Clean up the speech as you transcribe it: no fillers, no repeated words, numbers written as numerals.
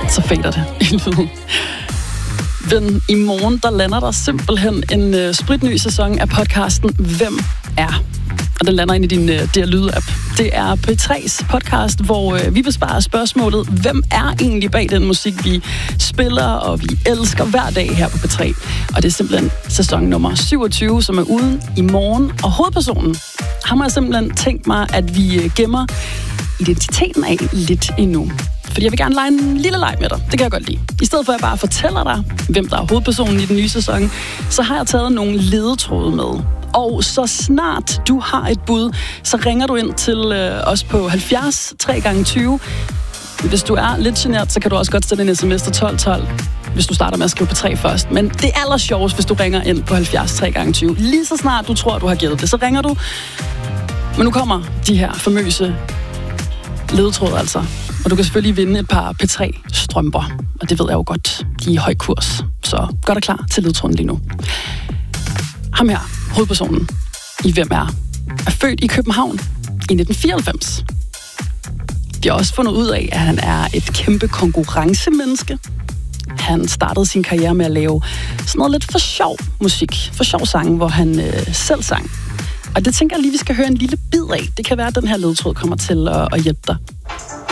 Så fader det i lyden. Men i morgen, der lander der simpelthen en spritny sæson af podcasten Hvem er? Og den lander ind i din DR Lyd-app. Det er P3's podcast, hvor vi besvarer spørgsmålet, hvem er egentlig bag den musik, vi spiller og vi elsker hver dag her på P3? Og det er simpelthen sæson nummer 27, som er ude i morgen. Og hovedpersonen har jeg simpelthen tænkt mig, at vi gemmer identiteten af lidt endnu. Fordi jeg vil gerne lege en lille leg med dig. Det kan jeg godt lide. I stedet for at jeg bare fortæller dig, hvem der er hovedpersonen i den nye sæson, så har jeg taget nogle ledetråde med. Og så snart du har et bud, så ringer du ind til os på 70 3x20. Hvis du er lidt genert, så kan du også godt sende en sms til 1212, hvis du starter med at skrive på 3 først. Men det er aller sjovest, hvis du ringer ind på 70 3x20. Lige så snart du tror, du har givet det, så ringer du. Men nu kommer de her famøse ledetråde altså. Og du kan selvfølgelig vinde et par P3-strømper. Og det ved jeg jo godt, de er i høj kurs. Så gør dig klar til ledetråden lige nu. Ham her, hovedpersonen i Hvem er født i København i 1994. De har også fundet ud af, at han er et kæmpe konkurrencemenneske. Han startede sin karriere med at lave sådan noget lidt for sjov musik. For sjov sang, hvor han selv sang. Og det tænker jeg lige, vi skal høre en lille bid af. Det kan være, at den her ledetråd kommer til at hjælpe dig.